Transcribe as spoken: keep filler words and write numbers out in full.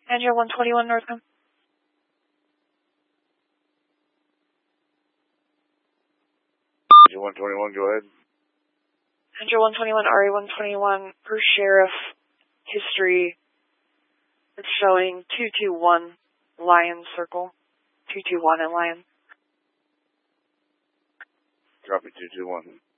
Andrea one twenty-one Northcom. Andrea one twenty-one, go ahead. Andrea one twenty-one, R A one twenty-one, per sheriff history, it's showing two two one Lion Circle. two two one in Lion. Copy two two one.